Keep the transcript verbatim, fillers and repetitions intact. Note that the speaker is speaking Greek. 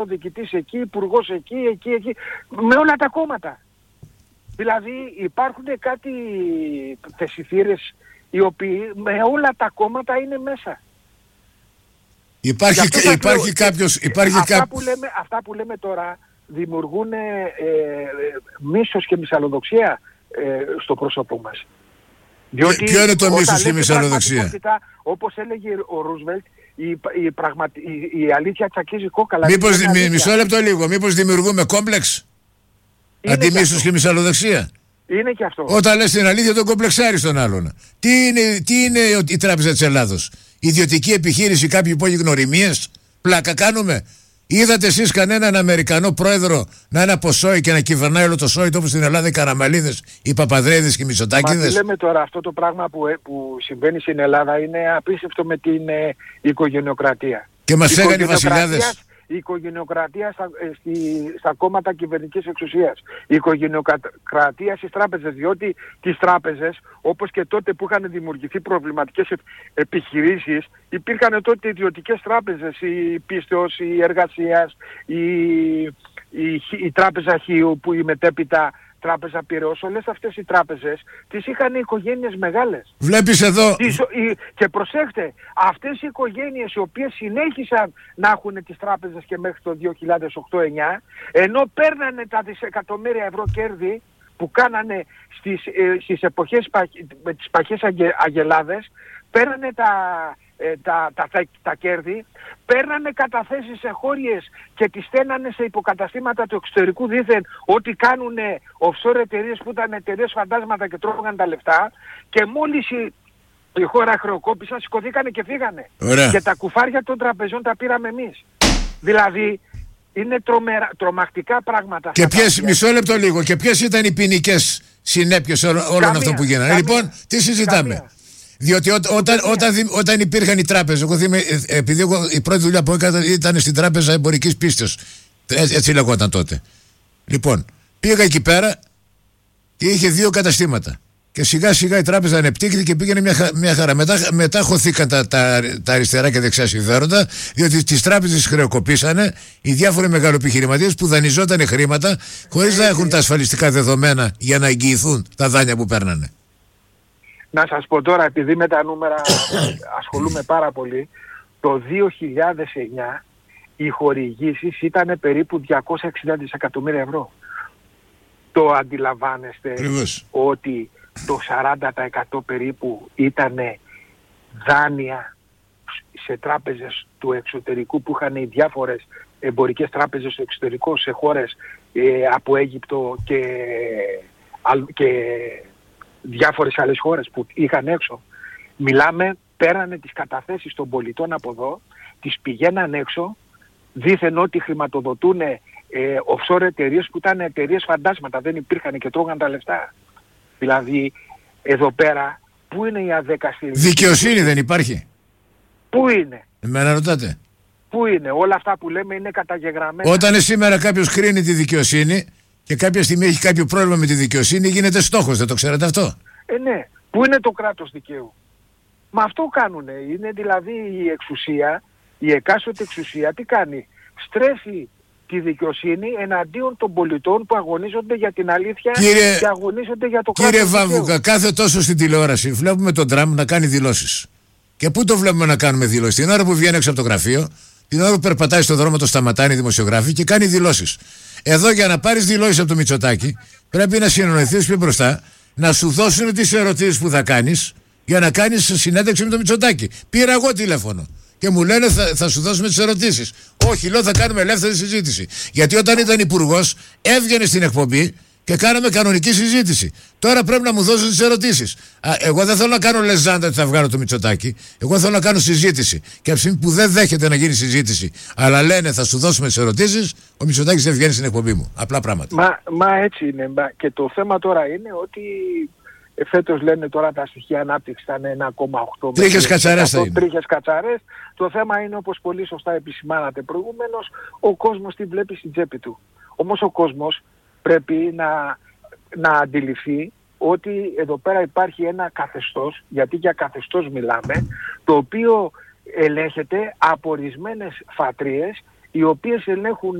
διοικητής εκεί, υπουργός εκεί, εκεί, εκεί, με όλα τα κόμματα. Δηλαδή υπάρχουν κάτι θεσιθήρες οι οποίοι με όλα τα κόμματα είναι μέσα. Υπάρχει, υπάρχει λέω, κάποιος... Υπάρχει αυτά, κά... που λέμε, αυτά που λέμε τώρα δημιουργούν ε, ε, μίσος και μυσαλλοδοξία ε, στο πρόσωπό μας. Διότι ποιο είναι το μίσος και η μυσαλλοδοξία? Όπως έλεγε ο Ρούσβελτ, η, η, πραγματι... η, η αλήθεια τσακίζει κόκαλα. Μήπως, μη, μισό λεπτό λίγο, μήπως δημιουργούμε κόμπλεξ αντί μίσος και μυσαλλοδοξία? Είναι και αυτό. Όταν λες την αλήθεια τον κομπλεξάρεις τον άλλον. Τι είναι, τι είναι η Τράπεζα της Ελλάδος? Ιδιωτική επιχείρηση, κάποιοι που έχει γνωριμίες? Πλάκα κάνουμε? Είδατε εσείς κανέναν Αμερικανό πρόεδρο να είναι από σόι και να κυβερνάει όλο το σόι, όπως στην Ελλάδα οι Καραμαλίδες, οι Παπαδρέδες και οι Μητσοτάκηδες? Μα τι λέμε τώρα, αυτό το πράγμα που, που συμβαίνει στην Ελλάδα είναι απίστευτο με την ε, οικογενειοκρατία. Και μας έγανε οι βασιλιάδες. Η οικογενειοκρατία στα, στη, στα κόμματα κυβερνητικής εξουσίας. Η οικογενειοκρατία στις τράπεζες, διότι τις τράπεζες, όπως και τότε που είχαν δημιουργηθεί προβληματικές επιχειρήσεις, υπήρχαν τότε ιδιωτικές τράπεζες, η Πίστεως, η Εργασίας, η, η, η Τράπεζα Χίου, που η μετέπειτα Τράπεζα Πειραιώς, όλες αυτές οι τράπεζες τις είχαν οι οικογένειες μεγάλες. Βλέπεις εδώ... Και προσέχτε, αυτές οι οικογένειες οι οποίες συνέχισαν να έχουν τις τράπεζες και μέχρι το δύο χιλιάδες οκτώ εννιά, ενώ παίρνανε τα δισεκατομμύρια ευρώ κέρδη που κάνανε στις, ε, στις εποχές με τις παχές αγε, αγελάδες, παίρνανε τα... Τα, τα, τα, τα κέρδη, παίρνανε καταθέσεις εγχώριες και τις στέλνανε σε υποκαταστήματα του εξωτερικού δήθεν, ότι κάνουν offshore εταιρείες που ήταν εταιρείες φαντάσματα και τρώγαν τα λεφτά, και μόλις η, η χώρα χρεοκόπησαν, σηκωθήκανε και φύγανε. Ωραία. Και τα κουφάρια των τραπεζών τα πήραμε εμείς. Δηλαδή είναι τρομερα, τρομακτικά πράγματα. Και ποιες, μισό λεπτό λίγο, και ποιες ήταν οι ποινικές συνέπειες όλων αυτών που γίνανε? Λοιπόν, τι συζητάμε? Καμία. Διότι ό, όταν, όταν, όταν υπήρχαν οι τράπεζες, εγώ θυμάμαι, επειδή εγώ, η πρώτη δουλειά που έκανα ήταν στην Τράπεζα Εμπορικής Πίστεως, έτσι, έτσι λεγόταν τότε. Λοιπόν, πήγα εκεί πέρα και είχε δύο καταστήματα. Και σιγά σιγά η τράπεζα ανεπτύχθηκε και πήγαινε μια, μια χαρά. Μετά, μετά χωθήκαν τα, τα, τα αριστερά και δεξιά συμφέροντα, διότι τις τράπεζες χρεοκοπήσανε οι διάφοροι μεγαλοεπιχειρηματίες που δανειζόταν χρήματα χωρίς να έχουν τα ασφαλιστικά δεδομένα για να εγγυηθούν τα δάνεια που παίρνανε. Να σας πω τώρα, επειδή με τα νούμερα ασχολούμαι πάρα πολύ, το δύο χιλιάδες εννιά οι χορηγήσεις ήταν περίπου διακόσια εξήντα δισεκατομμύρια ευρώ. Το αντιλαμβάνεστε? Ακριβώς. Ότι το σαράντα τοις εκατό περίπου ήταν δάνεια σε τράπεζες του εξωτερικού που είχαν οι διάφορες εμπορικές τράπεζες στο εξωτερικό, σε χώρες ε, από Αίγυπτο και... και διάφορες άλλες χώρες που είχαν έξω. Μιλάμε, πέρανε τις καταθέσεις των πολιτών από εδώ, τις πηγαίναν έξω, δήθεν ότι χρηματοδοτούν ε, offshore εταιρείες που ήταν εταιρείες φαντάσματα, δεν υπήρχαν και τρώγαν τα λεφτά. Δηλαδή, εδώ πέρα, πού είναι η αδέκαστη... Δικαιοσύνη δεν υπάρχει? Πού είναι? Εμένα ρωτάτε. Πού είναι? Όλα αυτά που λέμε είναι καταγεγραμμένα. Όταν σήμερα κάποιος κρίνει τη δικαιοσύνη και κάποια στιγμή έχει κάποιο πρόβλημα με τη δικαιοσύνη, γίνεται στόχος, δεν το ξέρετε αυτό? Ε, ναι. Πού είναι το κράτος δικαίου? Μα αυτό κάνουνε. Είναι δηλαδή η εξουσία, η εκάστοτε εξουσία τι κάνει? Στρέφει τη δικαιοσύνη εναντίον των πολιτών που αγωνίζονται για την αλήθεια, κύριε, και αγωνίζονται για το κράτος δικαίου. Κύριε Βαμβούκα, κάθε τόσο στην τηλεόραση βλέπουμε τον Τραμπ να κάνει δηλώσεις. Και πού το βλέπουμε να κάνουμε δηλώσεις? Την ώρα που βγαίνει έξω από το γραφείο, την ώρα που περπατάει στον δρόμο, το σταματάνε οι δημοσιογράφοι και κάνει δηλώσεις. Εδώ για να πάρεις δηλώσεις από το Μητσοτάκη πρέπει να συνεννοηθείς πιο μπροστά, να σου δώσουν τις ερωτήσεις που θα κάνεις για να κάνεις συνέντευξη με το Μητσοτάκη. Πήρα εγώ τηλέφωνο και μου λένε θα, θα σου δώσουμε τις ερωτήσεις. Όχι, λέω θα κάνουμε ελεύθερη συζήτηση. Γιατί όταν ήταν υπουργός έβγαινε στην εκπομπή και κάναμε κανονική συζήτηση. Τώρα πρέπει να μου δώσουν τις ερωτήσεις. Α, εγώ δεν θέλω να κάνω λεζάντα ότι θα βγάλω το Μητσοτάκη. Εγώ θέλω να κάνω συζήτηση. Και από τη στιγμή που δεν δέχεται να γίνει συζήτηση, αλλά λένε θα σου δώσουμε τις ερωτήσεις, ο Μητσοτάκης δεν βγαίνει στην εκπομπή μου. Απλά πράγματα. Μα, μα έτσι είναι. Και το θέμα τώρα είναι ότι φέτος λένε τώρα τα στοιχεία ανάπτυξης ήταν ένα κόμμα οκτώ. Τρίχες κατσαρές θα είναι. Τρίχες κατσαρές. Το θέμα είναι, όπως πολύ σωστά επισημάνατε προηγουμένως, ο κόσμος τι βλέπει στην τσέπη του. Όμως ο κόσμος πρέπει να, να αντιληφθεί ότι εδώ πέρα υπάρχει ένα καθεστώς, γιατί για καθεστώς μιλάμε, το οποίο ελέγχεται από ορισμένες φατρίες οι οποίες ελέγχουν